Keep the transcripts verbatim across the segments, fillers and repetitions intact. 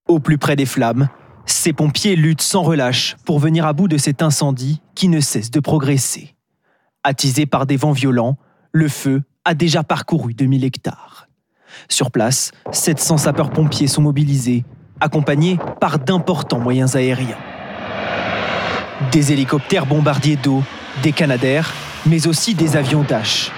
Au plus près des flammes, ces pompiers luttent sans relâche pour venir à bout de cet incendie qui ne cesse de progresser. Attisé par des vents violents, le feu a déjà parcouru deux mille hectares. Sur place, sept cents sapeurs-pompiers sont mobilisés, accompagnés par d'importants moyens aériens. Des hélicoptères bombardiers d'eau, des Canadair, mais aussi des avions Dash.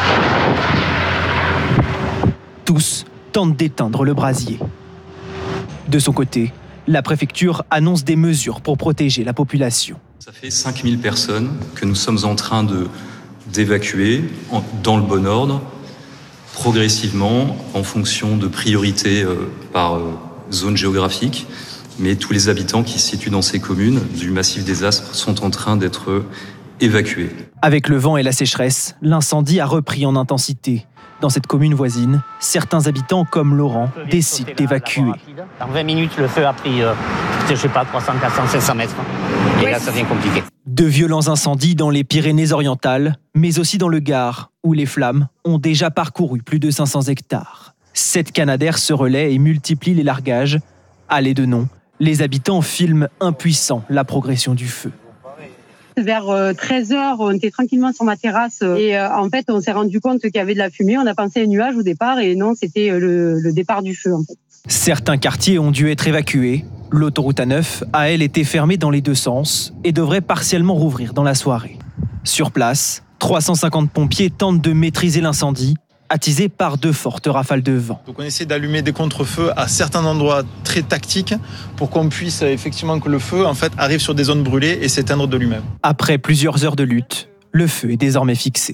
Tous tentent d'éteindre le brasier. De son côté, la préfecture annonce des mesures pour protéger la population. Ça fait cinq mille personnes que nous sommes en train de, d'évacuer en, dans le bon ordre, progressivement, en fonction de priorités euh, par euh, zone géographique. Mais tous les habitants qui se situent dans ces communes du massif des Aspres sont en train d'être évacués. Avec le vent et la sécheresse, l'incendie a repris en intensité. Dans cette commune voisine, certains habitants, comme Laurent, décident d'évacuer. En vingt minutes, le feu a pris, euh, je sais pas, trois cents, quatre cents, cinq cents mètres. Et là, ça devient compliqué. De violents incendies dans les Pyrénées-Orientales, mais aussi dans le Gard, où les flammes ont déjà parcouru plus de cinq cents hectares. Sept Canadair se relaient et multiplient les largages. À l'aide de nom, les habitants filment impuissants la progression du feu. Vers treize heures, on était tranquillement sur ma terrasse et euh, en fait, on s'est rendu compte qu'il y avait de la fumée. On a pensé à un nuage au départ et non, c'était le, le départ du feu en fait. Certains quartiers ont dû être évacués. L'autoroute A neuf a, elle, été fermée dans les deux sens et devrait partiellement rouvrir dans la soirée. Sur place, trois cent cinquante pompiers tentent de maîtriser l'incendie, attisé par de fortes rafales de vent. Donc on essaie d'allumer des contre-feux à certains endroits très tactiques pour qu'on puisse effectivement que le feu en fait arrive sur des zones brûlées et s'éteindre de lui-même. Après plusieurs heures de lutte, le feu est désormais fixé.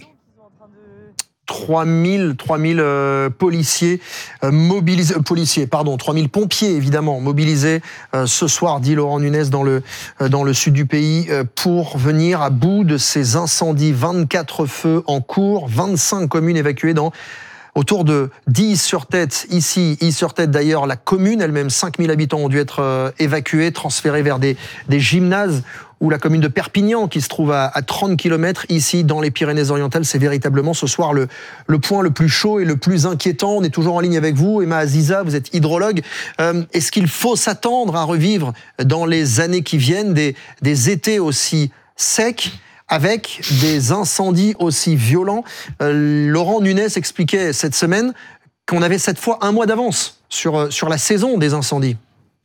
trois mille, trois mille euh, policiers euh, mobilisés, euh, policiers, pardon, trois mille pompiers évidemment mobilisés euh, ce soir, dit Laurent Nunez, dans le euh, dans le sud du pays euh, pour venir à bout de ces incendies. vingt-quatre feux en cours, vingt-cinq communes évacuées dans autour de Is-sur-Tête, ici, Is-sur-Tête d'ailleurs, la commune elle-même, cinq mille habitants ont dû être euh, évacués, transférés vers des, des gymnases, ou la commune de Perpignan qui se trouve à, à trente kilomètres, ici dans les Pyrénées-Orientales. C'est véritablement ce soir le, le point le plus chaud et le plus inquiétant. On est toujours en ligne avec vous, Emma Aziza, vous êtes hydrologue. Euh, est-ce qu'il faut s'attendre à revivre dans les années qui viennent des, des étés aussi secs avec des incendies aussi violents? euh, Laurent Nunez expliquait cette semaine qu'on avait cette fois un mois d'avance sur, sur la saison des incendies.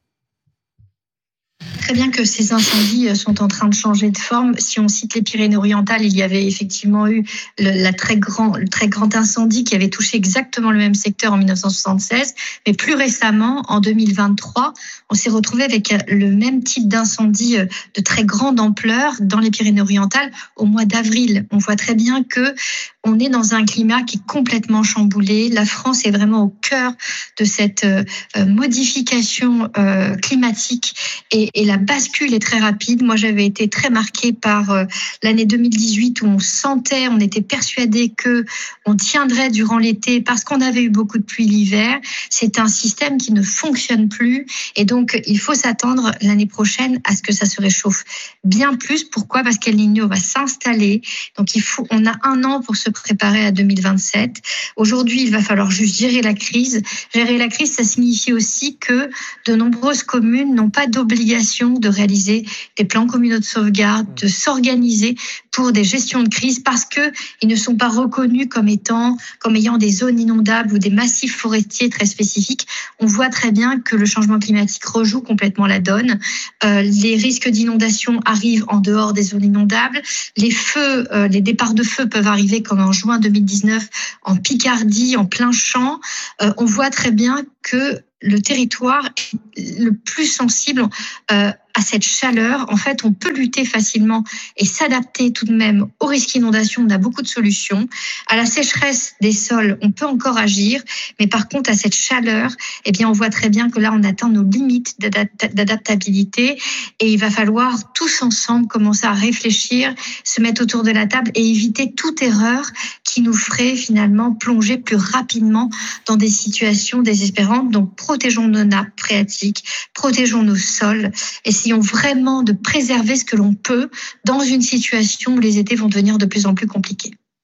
Très bien que ces incendies sont en train de changer de forme. Si on cite les Pyrénées-Orientales, il y avait effectivement eu le, la très grand, le très grand incendie qui avait touché exactement le même secteur en dix-neuf cent soixante-seize. Mais plus récemment, en deux mille vingt-trois, on s'est retrouvé avec le même type d'incendie de très grande ampleur dans les Pyrénées-Orientales au mois d'avril. On voit très bien que on est dans un climat qui est complètement chamboulé. La France est vraiment au cœur de cette euh, modification euh, climatique et, et la bascule est très rapide. Moi, j'avais été très marquée par euh, l'année deux mille dix-huit où on sentait, on était persuadé que on tiendrait durant l'été parce qu'on avait eu beaucoup de pluie l'hiver. C'est un système qui ne fonctionne plus et donc il faut s'attendre l'année prochaine à ce que ça se réchauffe bien plus. Pourquoi ? Parce qu'El Niño va s'installer. Donc il faut, on a un an pour se préparer à deux mille vingt-sept. Aujourd'hui, il va falloir juste gérer la crise. Gérer la crise, ça signifie aussi que de nombreuses communes n'ont pas d'obligation de réaliser des plans communaux de sauvegarde, de s'organiser pour des gestions de crise parce que ils ne sont pas reconnus comme étant, comme ayant des zones inondables ou des massifs forestiers très spécifiques. On voit très bien que le changement climatique rejoue complètement la donne. Euh, les risques d'inondation arrivent en dehors des zones inondables. Les feux, euh, les départs de feu peuvent arriver comme en juin deux mille dix-neuf en Picardie, en plein champ. Euh, on voit très bien que le territoire est le plus sensible euh, à cette chaleur. En fait, on peut lutter facilement et s'adapter tout de même aux risques d'inondation. On a beaucoup de solutions. À la sécheresse des sols, on peut encore agir, mais par contre, à cette chaleur, eh bien, on voit très bien que là, on atteint nos limites d'adaptabilité et il va falloir tous ensemble commencer à réfléchir, se mettre autour de la table et éviter toute erreur qui nous ferait finalement plonger plus rapidement dans des situations désespérantes. Donc, protégeons nos nappes phréatiques, protégeons nos sols, essayons vraiment de préserver ce que l'on peut dans une situation où les étés vont devenir de plus en plus compliqués.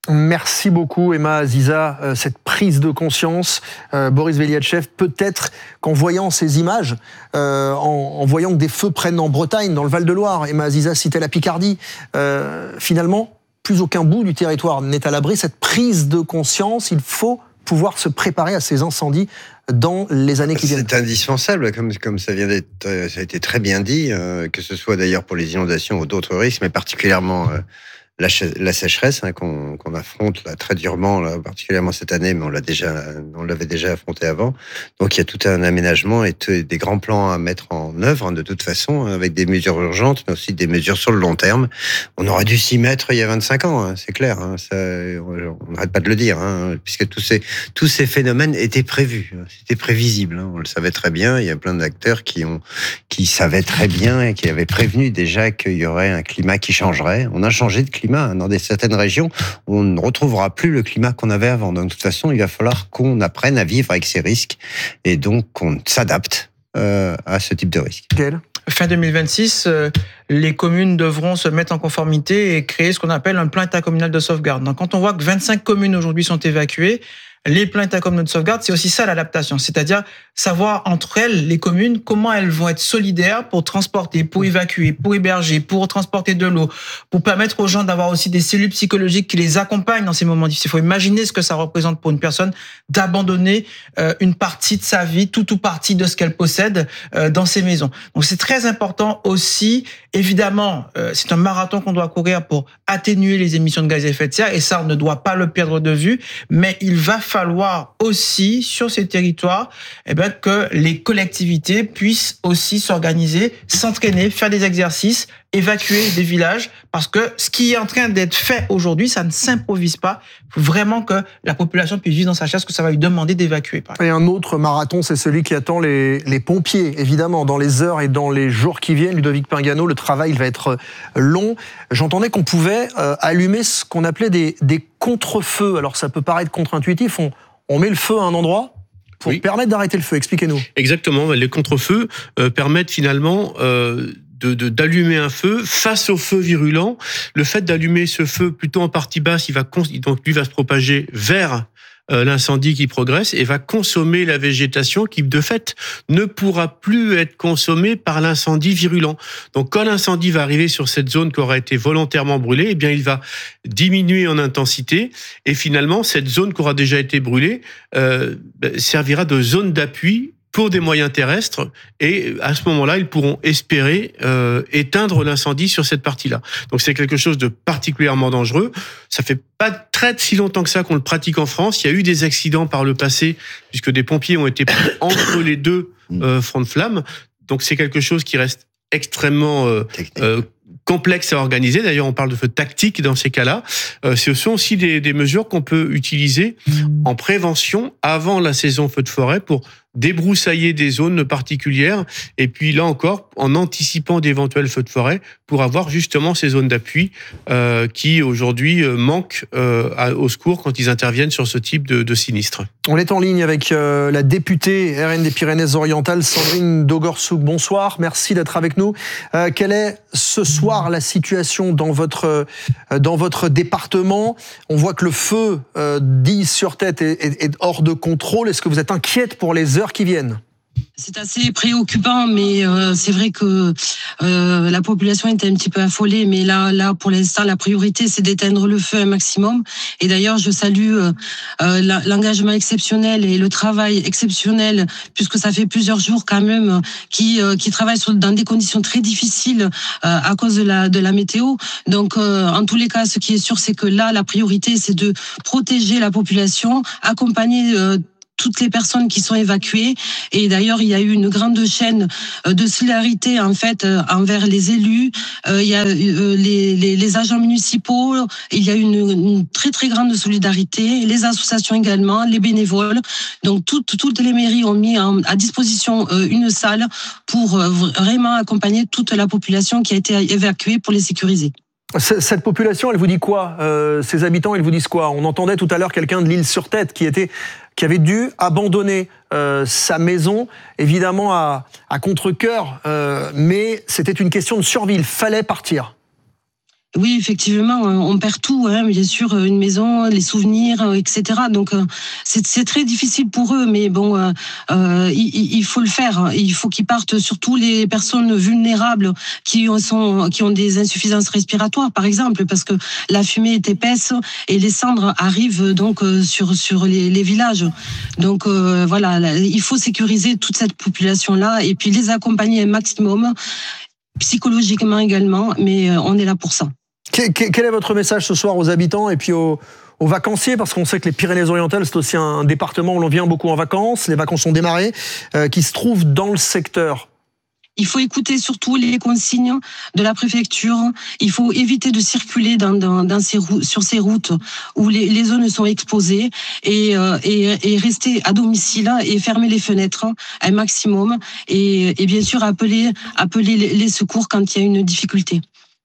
Merci beaucoup Emma Aziza, euh, cette prise de conscience, euh, Boris Veliatchev, peut-être qu'en voyant ces images, euh, en, en voyant que des feux prennent en Bretagne, dans le Val-de-Loire, Emma Aziza citait la Picardie, euh, finalement, plus aucun bout du territoire n'est à l'abri. Cette prise de conscience, il faut pouvoir se préparer à ces incendies dans les années qui viennent. C'est indispensable, comme, comme ça vient d'être, ça a été très bien dit, euh, que ce soit d'ailleurs pour les inondations ou d'autres risques, mais particulièrement euh, la, la sécheresse hein, qu'on, qu'on affronte là, très durement, là, particulièrement cette année, mais on l'a déjà, on l'avait déjà affronté avant. Donc il y a tout un aménagement et t- des grands plans à mettre en œuvre hein, de toute façon, avec des mesures urgentes, mais aussi des mesures sur le long terme. On aurait dû s'y mettre il y a vingt-cinq ans, hein, c'est clair. Hein, ça, on n'arrête pas de le dire, hein, puisque tous ces tous ces phénomènes étaient prévus, c'était prévisible. Hein, on le savait très bien. Il y a plein d'acteurs qui ont qui savaient très bien et qui avaient prévenu déjà qu'il y aurait un climat qui changerait. On a changé de climat. Dans des, certaines régions, on ne retrouvera plus le climat qu'on avait avant. Donc, de toute façon, il va falloir qu'on apprenne à vivre avec ces risques et donc qu'on s'adapte euh, à ce type de risque. Quel ? Fin deux mille vingt-six, euh, les communes devront se mettre en conformité et créer ce qu'on appelle un plan intercommunal de sauvegarde. Donc, quand on voit que vingt-cinq communes aujourd'hui sont évacuées, les plans intercommunaux de sauvegarde, c'est aussi ça l'adaptation, c'est-à-dire savoir entre elles, les communes, comment elles vont être solidaires pour transporter, pour évacuer, pour héberger, pour transporter de l'eau, pour permettre aux gens d'avoir aussi des cellules psychologiques qui les accompagnent dans ces moments difficiles. Il faut imaginer ce que ça représente pour une personne d'abandonner euh, une partie de sa vie, tout ou partie de ce qu'elle possède euh, dans ces maisons. Donc c'est très important aussi, évidemment, euh, c'est un marathon qu'on doit courir pour atténuer les émissions de gaz à effet de serre et ça, on ne doit pas le perdre de vue, mais il va falloir aussi, sur ces territoires, eh ben, que les collectivités puissent aussi s'organiser, s'entraîner, faire des exercices, évacuer des villages, parce que ce qui est en train d'être fait aujourd'hui, ça ne s'improvise pas. Il faut vraiment que la population puisse vivre dans sa chaise, que ça va lui demander d'évacuer. Et un autre marathon, c'est celui qui attend les, les pompiers, évidemment, dans les heures et dans les jours qui viennent. Ludovic Pingano, le travail va être long. J'entendais qu'on pouvait euh, allumer ce qu'on appelait des, des contre-feux. Alors ça peut paraître contre-intuitif, on, on met le feu à un endroit pour oui. permettre d'arrêter le feu. Expliquez-nous. Exactement, les contre-feux euh, permettent finalement... Euh De, de, d'allumer un feu face au feu virulent. Le fait d'allumer ce feu plutôt en partie basse, il va donc lui va se propager vers euh, l'incendie qui progresse et va consommer la végétation qui, de fait, ne pourra plus être consommée par l'incendie virulent. Donc, quand l'incendie va arriver sur cette zone qui aura été volontairement brûlée, eh bien, il va diminuer en intensité et finalement, cette zone qui aura déjà été brûlée euh, servira de zone d'appui pour des moyens terrestres, et à ce moment-là, ils pourront espérer euh, éteindre l'incendie sur cette partie-là. Donc c'est quelque chose de particulièrement dangereux. Ça fait pas très si longtemps que ça qu'on le pratique en France. Il y a eu des accidents par le passé, puisque des pompiers ont été pris entre les deux euh, fronts de flammes. Donc c'est quelque chose qui reste extrêmement euh, euh, complexe à organiser. D'ailleurs, on parle de feu tactique dans ces cas-là. Euh, ce sont aussi des, des mesures qu'on peut utiliser en prévention avant la saison feu de forêt pour débroussailler des zones particulières et puis là encore en anticipant d'éventuels feux de forêt pour avoir justement ces zones d'appui euh, qui aujourd'hui euh, manquent euh, à, au secours quand ils interviennent sur ce type de, de sinistre. On est en ligne avec euh, la députée R N des Pyrénées-Orientales, Sandrine Dogorsouk. Bonsoir, merci d'être avec nous. Euh, quelle est ce soir la situation dans votre, euh, dans votre département ? On voit que le feu euh, d'Is-sur-Tête est, est, est hors de contrôle. Est-ce que vous êtes inquiète pour les heures qui viennent ? C'est assez préoccupant, mais euh, c'est vrai que euh, la population était un petit peu affolée. Mais là, là, pour l'instant, la priorité, c'est d'éteindre le feu un maximum. Et d'ailleurs, je salue euh, euh, l'engagement exceptionnel et le travail exceptionnel, puisque ça fait plusieurs jours quand même qui euh, qui travaillent sur, dans des conditions très difficiles euh, à cause de la de la météo. Donc, euh, en tous les cas, ce qui est sûr, c'est que là, la priorité, c'est de protéger la population, accompagner euh, toutes les personnes qui sont évacuées. Et d'ailleurs, il y a eu une grande chaîne de solidarité en fait envers les élus. Il y a les, les, les agents municipaux. Il y a une, une très très grande solidarité. Les associations également, les bénévoles. Donc toutes toutes les mairies ont mis en, à disposition une salle pour vraiment accompagner toute la population qui a été évacuée pour les sécuriser. Cette population, elle vous dit quoi ? euh, Ces habitants, ils vous disent quoi ? On entendait tout à l'heure quelqu'un de l'Île-sur-Tête qui était, qui avait dû abandonner euh, sa maison, évidemment à, à contre-cœur, euh, mais c'était une question de survie. Il fallait partir. Oui, effectivement, on perd tout, hein, bien sûr, une maison, les souvenirs, et cetera. Donc, c'est, c'est très difficile pour eux, mais bon, euh, il, il faut le faire. Il faut qu'ils partent, surtout les personnes vulnérables qui sont, qui ont des insuffisances respiratoires, par exemple, parce que la fumée est épaisse et les cendres arrivent donc sur sur les, les villages. Donc euh, voilà, il faut sécuriser toute cette population-là et puis les accompagner un maximum, psychologiquement également, mais on est là pour ça. Quel est votre message ce soir aux habitants et puis aux, aux vacanciers? Parce qu'on sait que les Pyrénées-Orientales, c'est aussi un département où l'on vient beaucoup en vacances. Les vacances ont démarré, euh, qui se trouvent dans le secteur. Il faut écouter surtout les consignes de la préfecture. Il faut éviter de circuler dans, dans, dans ces routes, sur ces routes où les, les zones sont exposées et, euh, et, et rester à domicile et fermer les fenêtres un maximum. Et, et bien sûr, appeler, appeler les secours quand il y a une difficulté.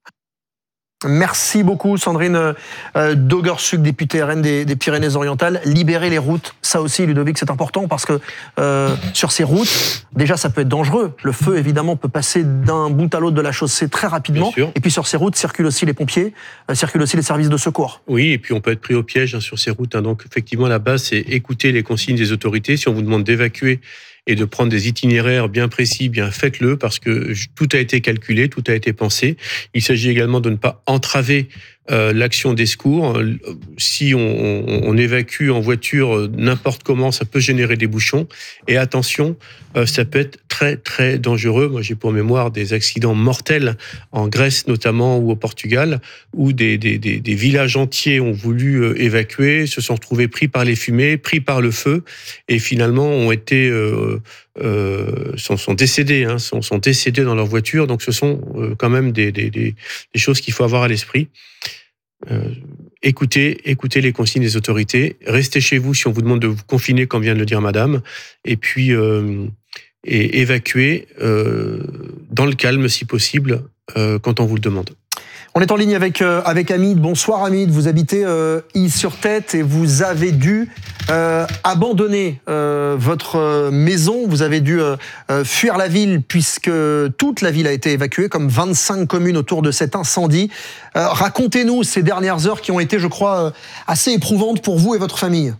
Merci beaucoup Sandrine euh, Doguersuc, députée R N des, des Pyrénées-Orientales. Libérer les routes, ça aussi Ludovic, c'est important parce que euh, sur ces routes, déjà ça peut être dangereux. Le feu évidemment peut passer d'un bout à l'autre de la chaussée très rapidement. Et puis sur ces routes circulent aussi les pompiers, euh, circulent aussi les services de secours. Oui, et puis on peut être pris au piège hein, sur ces routes. Hein. Donc effectivement la base c'est écouter les consignes des autorités. Si on vous demande d'évacuer et de prendre des itinéraires bien précis, bien faites-le, parce que tout a été calculé, tout a été pensé. Il s'agit également de ne pas entraver euh, l'action des secours. Si on, on, on évacue en voiture n'importe comment, ça peut générer des bouchons. Et attention, euh, ça peut être très très dangereux. Moi, j'ai pour mémoire des accidents mortels en Grèce notamment ou au Portugal, où des, des, des, des villages entiers ont voulu euh, évacuer, se sont retrouvés pris par les fumées, pris par le feu, et finalement ont été euh, euh, sont, sont décédés, hein, sont, sont décédés dans leur voiture. Donc, ce sont euh, quand même des, des, des, des choses qu'il faut avoir à l'esprit. Euh, écoutez, écoutez les consignes des autorités. Restez chez vous si on vous demande de vous confiner, comme vient de le dire Madame. Et puis, euh, et évacuer euh, dans le calme, si possible, euh, quand on vous le demande. On est en ligne avec, euh, avec Hamid. Bonsoir Hamid, vous habitez euh, Isle-sur-Tête et vous avez dû euh, abandonner euh, votre maison. Vous avez dû euh, fuir la ville puisque toute la ville a été évacuée, comme vingt-cinq communes autour de cet incendie. Euh, racontez-nous ces dernières heures qui ont été, je crois, assez éprouvantes pour vous et votre famille.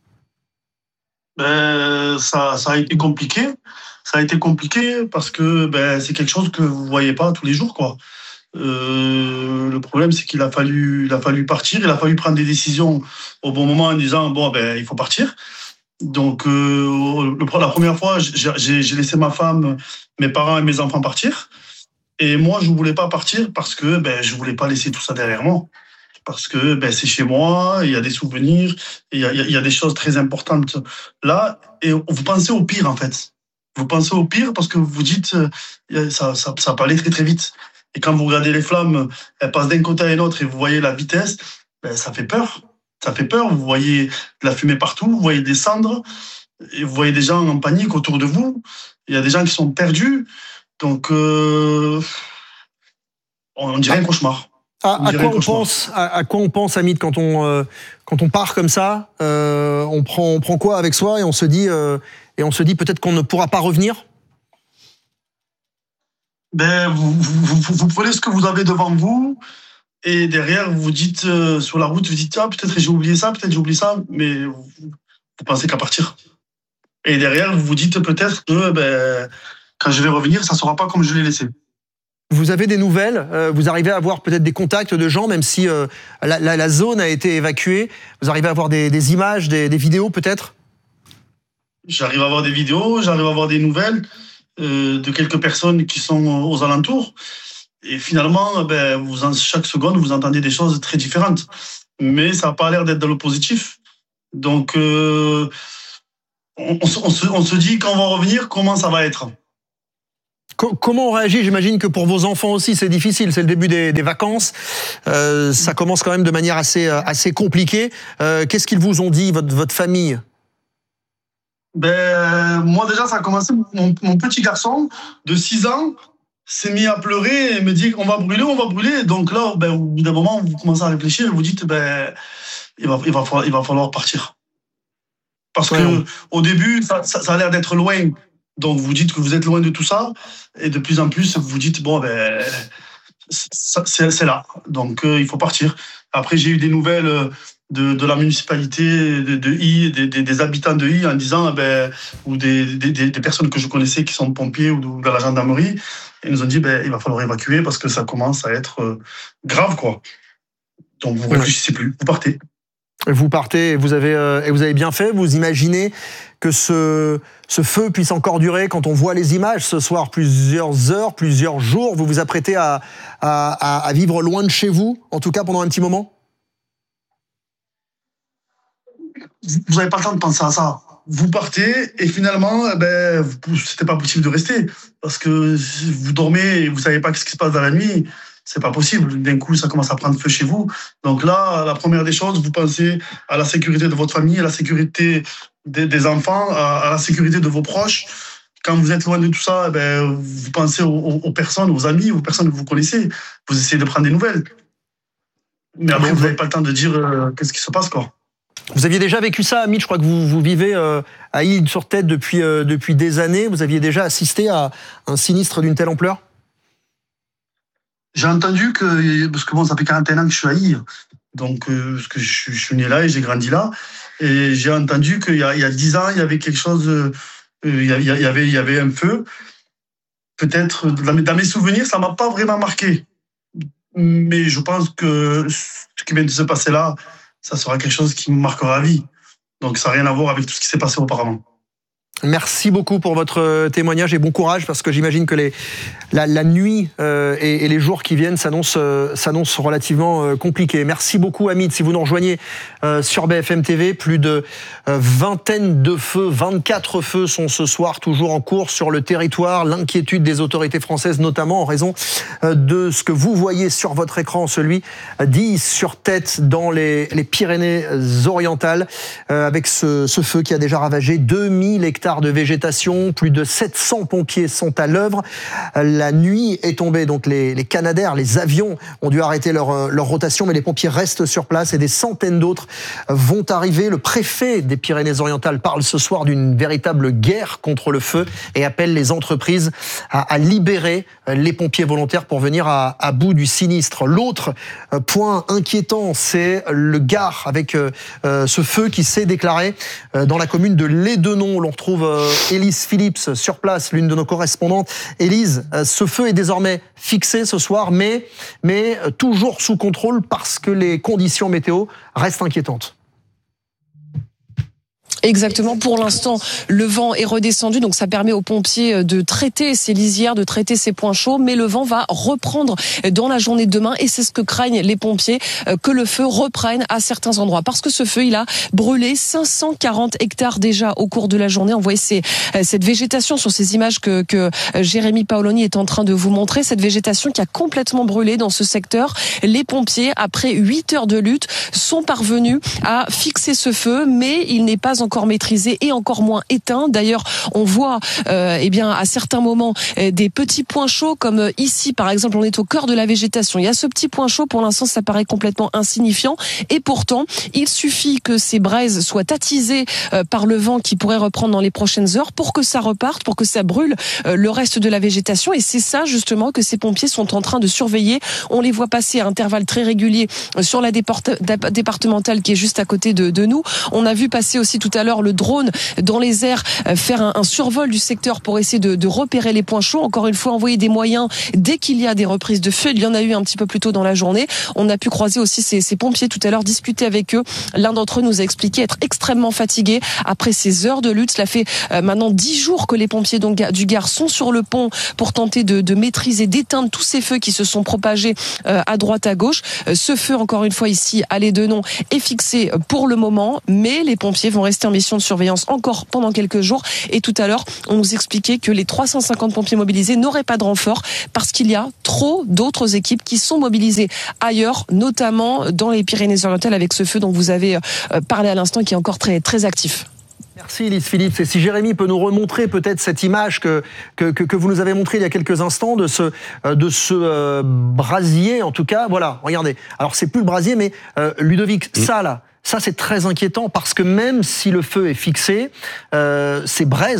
Ben, ça, ça a été compliqué. Ça a été compliqué parce que ben, c'est quelque chose que vous ne voyez pas tous les jours, quoi. Euh, le problème, c'est qu'il a fallu, il a fallu partir, il a fallu prendre des décisions au bon moment en disant bon ben il faut partir. Donc euh, le, la première fois, j'ai, j'ai laissé ma femme, mes parents et mes enfants partir. Et moi, je voulais pas partir parce que ben je voulais pas laisser tout ça derrière moi. Parce que ben c'est chez moi, il y a des souvenirs, il y a, il y a des choses très importantes là. Et vous pensez au pire en fait. Vous pensez au pire parce que vous vous dites ça, ça, ça peut aller très très vite. Et quand vous regardez les flammes, elles passent d'un côté à l'autre et vous voyez la vitesse, ben ça fait peur. Ça fait peur. Vous voyez de la fumée partout, vous voyez des cendres, et vous voyez des gens en panique autour de vous. Il y a des gens qui sont perdus. Donc, euh, on dirait un cauchemar. À, à, quoi on pense, à, à quoi on pense, Hamid, quand on, euh, quand on part comme ça, euh, on, prend, on prend quoi avec soi et on se dit, euh, et on se dit peut-être qu'on ne pourra pas revenir? Ben, vous, vous, vous, vous prenez ce que vous avez devant vous et derrière, vous vous dites, euh, sur la route, vous dites, ah, peut-être j'ai oublié ça, peut-être j'ai oublié ça, mais vous, vous pensez qu'à partir. Et derrière, vous vous dites peut-être que ben, quand je vais revenir, ça ne sera pas comme je l'ai laissé. Vous avez des nouvelles, euh, vous arrivez à avoir peut-être des contacts de gens, même si euh, la, la, la zone a été évacuée, vous arrivez à avoir des, des images, des, des vidéos peut-être? J'arrive à avoir des vidéos, j'arrive à avoir des nouvelles. Euh, de quelques personnes qui sont aux alentours. Et finalement, ben, vous en, chaque seconde, vous entendez des choses très différentes. Mais ça n'a pas l'air d'être dans le positif. Donc, euh, on, on, on, se, on se dit, quand on va revenir, comment ça va être? Comment on réagit? J'imagine que pour vos enfants aussi, c'est difficile. C'est le début des, des vacances. Euh, ça commence quand même de manière assez, assez compliquée. Euh, qu'est-ce qu'ils vous ont dit, votre, votre famille? Ben, moi déjà, ça a commencé, mon, mon petit garçon de six ans s'est mis à pleurer et me dit on va brûler, on va brûler. Donc là, ben, au bout d'un moment, vous commencez à réfléchir et vous dites ben, il va, il va, falloir, il va falloir partir. Parce ouais, que ouais. Au début, ça, ça, ça a l'air d'être loin. Donc vous dites que vous êtes loin de tout ça et de plus en plus, vous vous dites bon, ben, c'est, c'est là. Donc, euh, il faut partir. Après, j'ai eu des nouvelles de, de la municipalité de, de I, des, des, des habitants de I, en disant, eh ben, ou des, des, des personnes que je connaissais qui sont pompiers ou de, ou de la gendarmerie, ils nous ont dit, ben, il va falloir évacuer parce que ça commence à être euh, grave, quoi. Donc, vous ne réfléchissez plus, vous partez. Vous partez et vous avez, euh, et vous avez bien fait. Vous imaginez que ce, ce feu puisse encore durer quand on voit les images ce soir, plusieurs heures, plusieurs jours. Vous vous apprêtez à, à, à vivre loin de chez vous, en tout cas pendant un petit moment? Vous n'avez pas le temps de penser à ça. Vous partez et finalement, eh ben, c'était pas possible de rester parce que vous dormez et vous savez pas ce qui se passe dans la nuit. C'est pas possible. D'un coup, ça commence à prendre feu chez vous. Donc là, la première des choses, vous pensez à la sécurité de votre famille, à la sécurité des, des enfants, à, à la sécurité de vos proches. Quand vous êtes loin de tout ça, eh ben, vous pensez aux, aux personnes, aux amis, aux personnes que vous connaissez. Vous essayez de prendre des nouvelles. Mais après, vous n'avez pas le temps de dire euh, qu'est-ce qui se passe, quoi. Vous aviez déjà vécu ça, Hamid. Je crois que vous, vous vivez euh, à Île-sur-Tête depuis, euh, depuis des années. Vous aviez déjà assisté à un sinistre d'une telle ampleur? J'ai entendu que, parce que bon, ça fait quarante et un ans que je suis à I, donc euh, parce que je, je suis né là et j'ai grandi là, et j'ai entendu qu'il y a, il y a dix ans, il y avait quelque chose, euh, il, y a, il y avait, il y avait un feu. Peut-être, dans mes, dans mes souvenirs, ça m'a pas vraiment marqué, mais je pense que ce qui vient de se passer là, ça sera quelque chose qui me marquera à vie. Donc ça n'a rien à voir avec tout ce qui s'est passé auparavant. Merci beaucoup pour votre témoignage et bon courage, parce que j'imagine que les, la, la nuit euh, et, et les jours qui viennent s'annoncent, euh, s'annoncent relativement euh, compliqués. Merci beaucoup, Hamid. Si vous nous rejoignez euh, sur B F M T V, plus de euh, vingtaine de feux, vingt-quatre feux sont ce soir toujours en cours sur le territoire. L'inquiétude des autorités françaises, notamment en raison euh, de ce que vous voyez sur votre écran, celui d'Is-sur-Tête dans les, les Pyrénées-Orientales, euh, avec ce, ce feu qui a déjà ravagé deux mille hectares de végétation, plus de sept cents pompiers sont à l'œuvre. La nuit est tombée, donc les, les Canadair, les avions ont dû arrêter leur, leur rotation, mais les pompiers restent sur place et des centaines d'autres vont arriver. Le préfet des Pyrénées-Orientales parle ce soir d'une véritable guerre contre le feu et appelle les entreprises à, à libérer les pompiers volontaires pour venir à, à bout du sinistre. L'autre point inquiétant, c'est le Gard, avec euh, ce feu qui s'est déclaré euh, dans la commune de Lédenon. L'on retrouve Élise Phillips sur place, l'une de nos correspondantes. Élise, ce feu est désormais fixé ce soir, mais, mais toujours sous contrôle parce que les conditions météo restent inquiétantes. Exactement. Pour l'instant, le vent est redescendu, donc ça permet aux pompiers de traiter ces lisières, de traiter ces points chauds, mais le vent va reprendre dans la journée de demain et c'est ce que craignent les pompiers, que le feu reprenne à certains endroits. Parce que ce feu, il a brûlé cinq cent quarante hectares déjà au cours de la journée. On voit ces, cette végétation sur ces images que, que Jérémy Paoloni est en train de vous montrer, cette végétation qui a complètement brûlé dans ce secteur. Les pompiers, après huit heures de lutte, sont parvenus à fixer ce feu, mais il n'est pas encore encore maîtrisé et encore moins éteint. D'ailleurs, on voit euh, eh bien à certains moments euh, des petits points chauds, comme ici par exemple, on est au cœur de la végétation. Il y a ce petit point chaud, pour l'instant ça paraît complètement insignifiant et pourtant il suffit que ces braises soient attisées euh, par le vent qui pourrait reprendre dans les prochaines heures pour que ça reparte, pour que ça brûle euh, le reste de la végétation, et c'est ça justement que ces pompiers sont en train de surveiller. On les voit passer à intervalles très réguliers sur la départementale qui est juste à côté de, de nous. On a vu passer aussi tout à l'heure le drone dans les airs, euh, faire un, un survol du secteur pour essayer de, de repérer les points chauds. Encore une fois, envoyer des moyens dès qu'il y a des reprises de feu. Il y en a eu un petit peu plus tôt dans la journée. On a pu croiser aussi ces, ces pompiers tout à l'heure, discuter avec eux. L'un d'entre eux nous a expliqué être extrêmement fatigué après ces heures de lutte. Cela fait euh, maintenant dix jours que les pompiers donc, du Gard sont sur le pont pour tenter de, de maîtriser, d'éteindre tous ces feux qui se sont propagés euh, à droite, à gauche. Euh, ce feu, encore une fois, ici, à Lédenon, est fixé pour le moment, mais les pompiers vont rester en mission de surveillance encore pendant quelques jours. Et tout à l'heure, on nous expliquait que les trois cent cinquante pompiers mobilisés n'auraient pas de renfort parce qu'il y a trop d'autres équipes qui sont mobilisées ailleurs, notamment dans les Pyrénées-Orientales avec ce feu dont vous avez parlé à l'instant qui est encore très, très actif. Merci Élise Phillips. Et si Jérémy peut nous remontrer peut-être cette image que, que, que, que vous nous avez montrée il y a quelques instants de ce, de ce euh, brasier, en tout cas, voilà, regardez. Alors c'est plus le brasier, mais euh, Ludovic, mmh. ça là, ça c'est très inquiétant parce que même si le feu est fixé, euh, ces braises,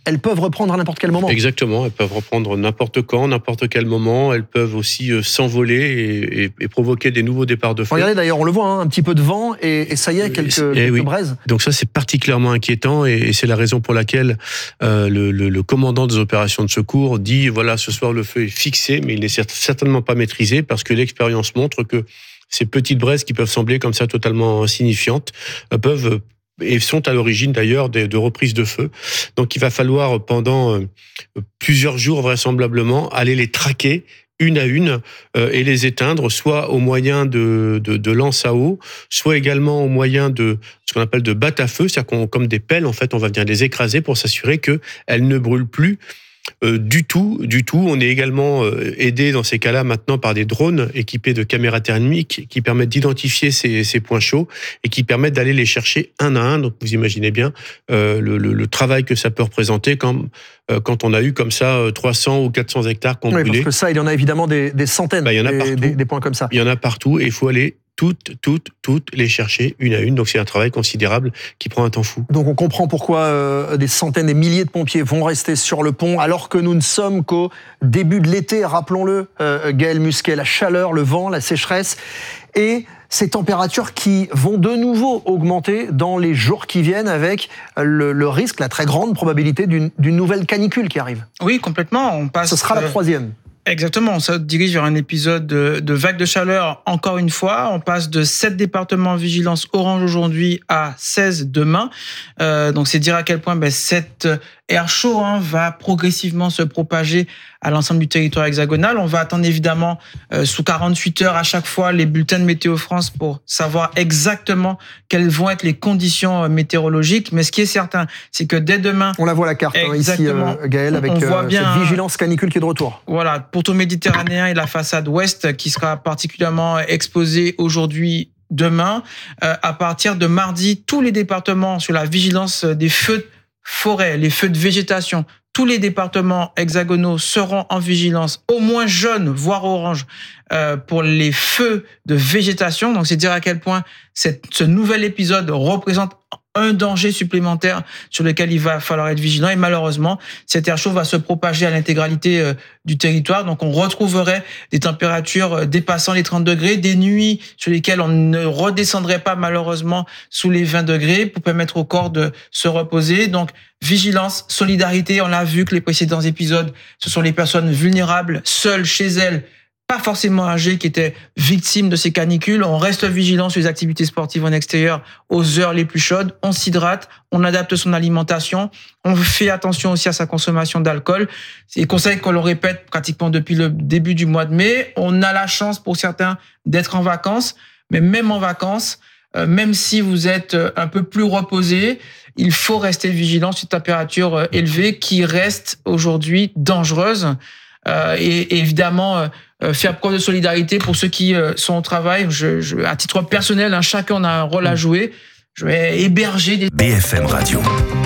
elles peuvent reprendre à n'importe quel moment. Exactement, elles peuvent reprendre n'importe quand, n'importe quel moment. Elles peuvent aussi euh, s'envoler et, et, et provoquer des nouveaux départs de feu. Regardez d'ailleurs, on le voit, hein, un petit peu de vent et, et ça y est, quelques, et, quelques oui. braises. Donc ça, c'est particulièrement inquiétant et, et c'est la raison pour laquelle euh, le, le, le commandant des opérations de secours dit, voilà, ce soir le feu est fixé, mais il n'est certainement pas maîtrisé parce que l'expérience montre que ces petites braises qui peuvent sembler comme ça totalement insignifiantes euh, peuvent et sont à l'origine d'ailleurs de, de reprises de feu. Donc il va falloir pendant euh, plusieurs jours vraisemblablement aller les traquer une à une euh, et les éteindre, soit au moyen de, de, de lances à eau, soit également au moyen de ce qu'on appelle de battes à feu, c'est-à-dire qu'on, comme des pelles, en fait, on va venir les écraser pour s'assurer qu'elles ne brûlent plus Euh, du tout, du tout. On est également euh, aidé dans ces cas-là maintenant par des drones équipés de caméras thermiques qui permettent d'identifier ces, ces points chauds et qui permettent d'aller les chercher un à un. Donc vous imaginez bien euh, le, le, le travail que ça peut représenter quand, euh, quand on a eu comme ça trois cents ou quatre cents hectares qu'on oui, brûlait. Parce que ça, il y en a évidemment des, des centaines, bah, il y en a des, partout. Des, des points comme ça. Il y en a partout et il faut aller toutes, toutes, toutes les chercher une à une. Donc c'est un travail considérable qui prend un temps fou. Donc on comprend pourquoi euh, des centaines, des milliers de pompiers vont rester sur le pont alors que nous ne sommes qu'au début de l'été, rappelons-le, euh, Gaël Musquet, la chaleur, le vent, la sécheresse et ces températures qui vont de nouveau augmenter dans les jours qui viennent avec le, le risque, la très grande probabilité d'une, d'une nouvelle canicule qui arrive. Oui, complètement. On passe, Ce sera la troisième. Exactement, on se dirige vers un épisode de, de vague de chaleur encore une fois. On passe de sept départements en vigilance orange aujourd'hui à seize demain. Euh, donc c'est dire à quel point ben, cet air chaud hein, va progressivement se propager à l'ensemble du territoire hexagonal. On va attendre évidemment euh, sous quarante-huit heures à chaque fois les bulletins de Météo France pour savoir exactement quelles vont être les conditions météorologiques. Mais ce qui est certain, c'est que dès demain... On la voit la carte hein, ici, euh, Gaël, avec on voit euh, bien, cette vigilance canicule qui est de retour. Voilà, pourtour méditerranéen et la façade ouest qui sera particulièrement exposée aujourd'hui, demain. Euh, à partir de mardi, tous les départements sur la vigilance des feux de forêt, les feux de végétation, tous les départements hexagonaux seront en vigilance, au moins jaune, voire orange, euh, pour les feux de végétation. Donc, c'est dire à quel point cette, ce nouvel épisode représente un danger supplémentaire sur lequel il va falloir être vigilant. Et malheureusement, cet air chaud va se propager à l'intégralité euh, du territoire. Donc, on retrouverait des températures dépassant les trente degrés, des nuits sur lesquelles on ne redescendrait pas malheureusement sous les vingt degrés pour permettre au corps de se reposer. Donc, vigilance, solidarité. On a vu que les précédents épisodes, ce sont les personnes vulnérables, seules chez elles, pas forcément âgées, qui étaient victimes de ces canicules. On reste vigilant sur les activités sportives en extérieur aux heures les plus chaudes. On s'hydrate, on adapte son alimentation, on fait attention aussi à sa consommation d'alcool. C'est des conseils qu'on le répète pratiquement depuis le début du mois de mai. On a la chance pour certains d'être en vacances, mais même en vacances, euh, même si vous êtes un peu plus reposé, il faut rester vigilant sur une température élevée qui reste aujourd'hui dangereuse. Euh, et, et évidemment, euh, faire preuve de solidarité pour ceux qui euh, sont au travail. Je, je, à titre personnel, hein, chacun a un rôle à jouer. Je vais héberger des... B F M Radio.